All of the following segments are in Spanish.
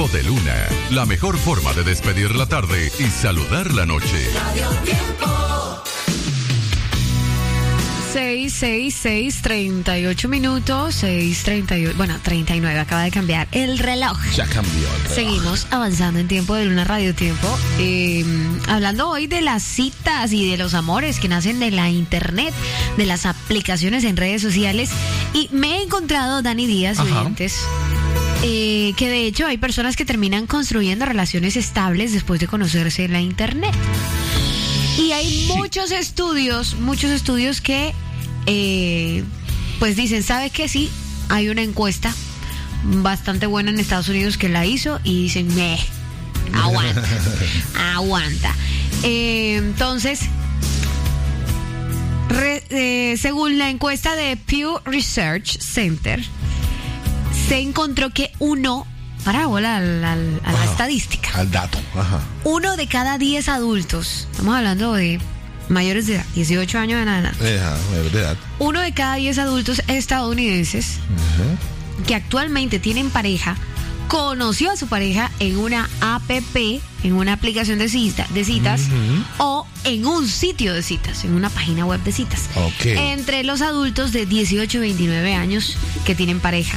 Tiempo de Luna, la mejor forma de despedir la tarde y saludar la noche. Radio Tiempo. 38 minutos, 6:38, bueno, 39, acaba de cambiar el reloj. Ya cambió el reloj. Seguimos avanzando en Tiempo de Luna Radio Tiempo, hablando hoy de las citas y de los amores que nacen de la internet, de las aplicaciones en redes sociales, y me he encontrado, Dani Díaz, oyentes, que de hecho hay personas que terminan construyendo relaciones estables después de conocerse en la internet. Y hay muchos estudios que pues dicen, ¿sabe qué? Sí, hay una encuesta bastante buena en Estados Unidos que la hizo y dicen, aguanta. Entonces, según la encuesta de Pew Research Center, se encontró que para volar a la estadística. Al dato. Ajá. 1 de cada 10 adultos, estamos hablando de mayores de edad, 18 años de edad. Mayor de edad. 1 de cada 10 adultos estadounidenses que actualmente tienen pareja, conoció a su pareja en una app, en una aplicación de citas o en un sitio de citas, en una página web de citas. Okay. Entre los adultos de 18 y 29 años que tienen pareja.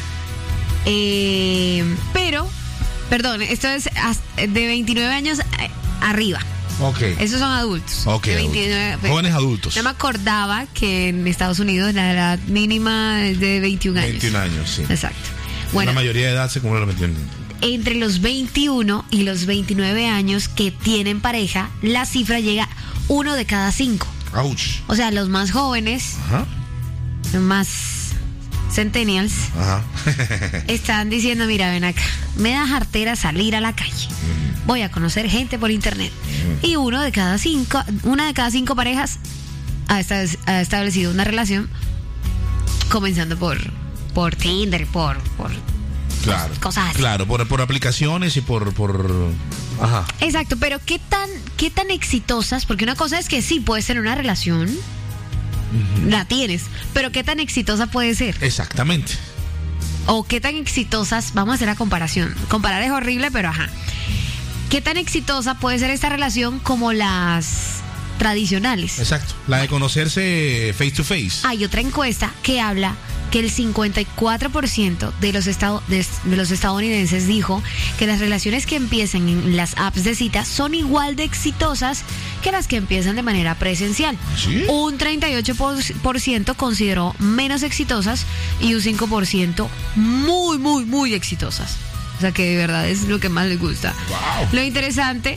Esto es de 29 años arriba. Okay. Esos son adultos. Okay, de 29, jóvenes adultos. No me acordaba que en Estados Unidos la edad mínima es de 21 años. 21 años, sí. Exacto. Bueno, la mayoría de edad se cumple los 21. Entre los 21 y los 29 años que tienen pareja, la cifra llega 1 de cada 5. Ouch. O sea, los más jóvenes, más centennials, están diciendo, mira, ven acá, me da jartera salir a la calle. Voy a conocer gente por internet. Y una de cada cinco parejas ha establecido una relación, comenzando por Tinder, por cosas así. Claro, por aplicaciones y por ajá. Exacto, pero ¿qué tan exitosas? Porque una cosa es que sí, puedes tener una relación, la tienes, pero ¿qué tan exitosa puede ser? Exactamente. O qué tan exitosas, vamos a hacer la comparación. Comparar es horrible, pero ¿qué tan exitosa puede ser esta relación como las tradicionales? Exacto, la de conocerse face to face. Hay otra encuesta que habla que el 54% de los estadounidenses dijo que las relaciones que empiezan en las apps de citas son igual de exitosas que las que empiezan de manera presencial. ¿Sí? Un 38% consideró menos exitosas y un 5% muy, muy, muy exitosas. O sea que de verdad es lo que más les gusta. Wow. Lo interesante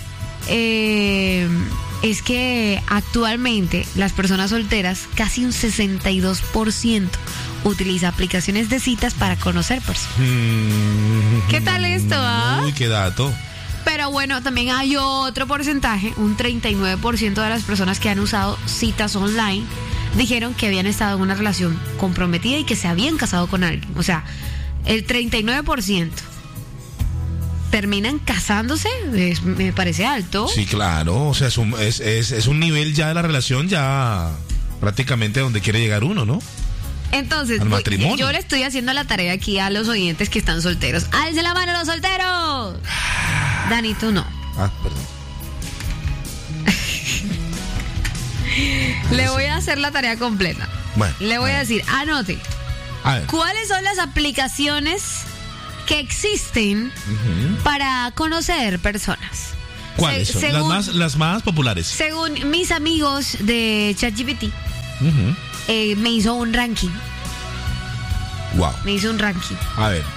es que actualmente las personas solteras, casi un 62%, utiliza aplicaciones de citas para conocer personas. ¿Qué tal esto? Uy, qué dato. Pero bueno, también hay otro porcentaje, un 39% de las personas que han usado citas online dijeron que habían estado en una relación comprometida y que se habían casado con alguien. O sea, el 39% terminan casándose, me parece alto. Sí, claro, o sea, es un nivel ya de la relación ya prácticamente donde quiere llegar uno, ¿no? Entonces, al matrimonio. Yo le estoy haciendo la tarea aquí a los oyentes que están solteros. ¡Alce la mano los solteros! Dani, tú no. Perdón. Le voy a hacer la tarea completa. Bueno, le voy a decir, anote. A ver. ¿Cuáles son las aplicaciones que existen para conocer personas? ¿Cuáles son? Las más populares. Según mis amigos de ChatGPT, me hizo un ranking. Wow. Me hizo un ranking. A ver.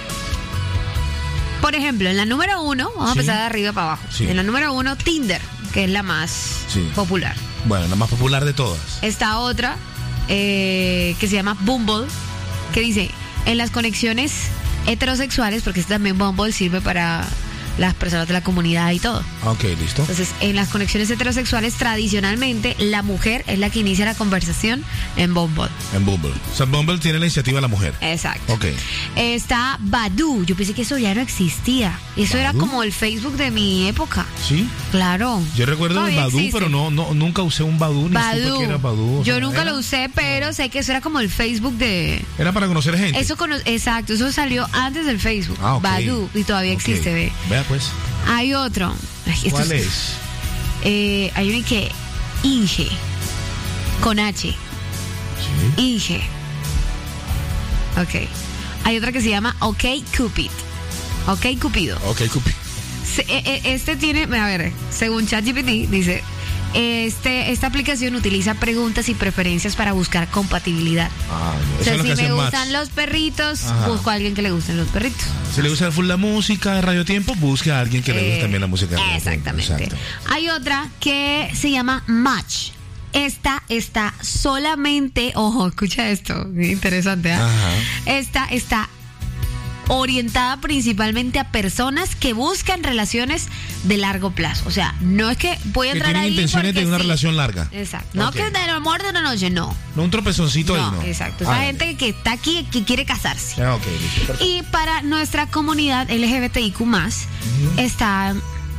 Por ejemplo, en la número 1, vamos a empezar de arriba para abajo. Sí. En la número 1, Tinder, que es la más popular. Bueno, la más popular de todas. Esta otra, que se llama Bumble, que dice, en las conexiones heterosexuales, porque también Bumble sirve para las personas de la comunidad y todo. Ok, listo. Entonces, en las conexiones heterosexuales, tradicionalmente, la mujer es la que inicia la conversación en Bumble. En Bumble. O sea, Bumble tiene la iniciativa la mujer. Exacto. Ok. Está Badoo. Yo pensé que eso ya no existía. Eso era ¿Badoo? como el Facebook de mi época. ¿Sí? Claro. Yo recuerdo el Todavía Badoo, existe. pero nunca usé un Badoo, ni supe que era Badoo. O Yo sea, nunca era- lo usé, pero sé que eso era como el Facebook de... Era para conocer gente. Exacto, eso salió antes del Facebook. Ah, ok. Badoo, y todavía Ok. existe, ve. Vea pues. Hay otro. Ay, esto ¿Cuál es? Hay uno que Inge, con H. Sí. Inge. Ok. Hay otra que se llama OK Cupid. OK Cupido. Ok, Cupi. Este tiene, a ver, según ChatGPT, dice, esta aplicación utiliza preguntas y preferencias para buscar compatibilidad. Ah, O eso sea, es lo que si me hacen gustan match. los perritos, Ajá. busco a alguien que le gusten los perritos. Si le gusta full la música de Radio Tiempo, busca a alguien que le guste también la música de Radio Tiempo. Exactamente. Exacto. Hay otra que se llama Match. Esta está solamente, ojo, escucha esto, interesante, ¿ah? Ajá. Esta está orientada principalmente a personas que buscan relaciones de largo plazo. O sea, no es que voy a Que entrar tienen ahí intenciones porque de una sí. relación larga. Exacto. No Ok. que del amor de una noche, no. No un tropezoncito ahí, ¿no? Exacto. Esa Ah, gente que está aquí que quiere casarse. ok, listo. Perfecto. Y para nuestra comunidad LGBTIQ+, está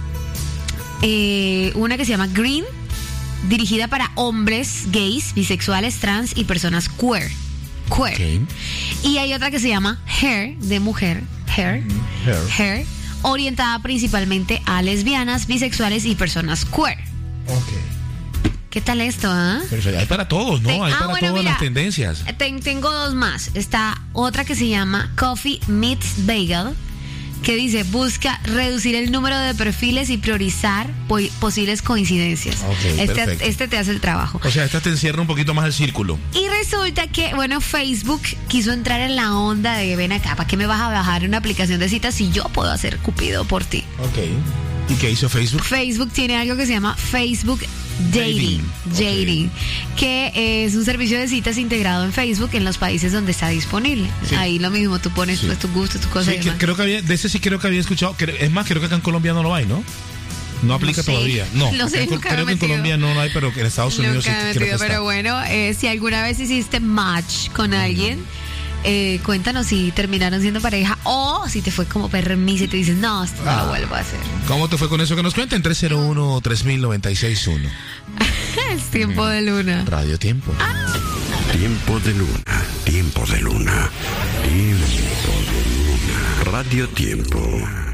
una que se llama Green, dirigida para hombres gays, bisexuales, trans y personas queer. Ok. Y hay otra que se llama Hair, de mujer, Hair, Hair. orientada principalmente a lesbianas, bisexuales y personas queer. Ok. ¿Qué tal esto, ah? Pero hay para todos, ¿no? Hay para bueno, todas mira, las tendencias. Tengo dos más. Está otra que se llama Coffee Meets Bagel, que dice, busca reducir el número de perfiles y priorizar posibles coincidencias. Ok, perfecto. Este te hace el trabajo. O sea, esta te encierra un poquito más el círculo. Y resulta que, bueno, Facebook quiso entrar en la onda de, ven acá, ¿para qué me vas a bajar una aplicación de citas si yo puedo hacer Cupido por ti? Ok. ¿Y qué hizo Facebook? Facebook tiene algo que se llama Facebook Dating, Dating. que es un servicio de citas integrado en Facebook en los países donde está disponible. Sí. Ahí lo mismo, tú pones Sí. pues, tus gustos, tus cosas. Sí, y demás. creo que había, de ese sí creo que había escuchado. Es más, creo que acá en Colombia no lo hay, ¿no? No aplica sé. todavía. No, No sé, acá nunca me creo he que en metido. Colombia no hay, pero que en Estados Unidos sí Nunca me he creo que metido, está. pero bueno, si alguna vez hiciste match con alguien, cuéntanos si terminaron siendo pareja o si te fue como permiso y te dices, no, esto no lo vuelvo a hacer. ¿Cómo te fue con eso que nos cuenten? 301-3000-961. Es tiempo de luna. Radio Tiempo. Tiempo de luna, tiempo de luna, tiempo de luna. Radio Tiempo.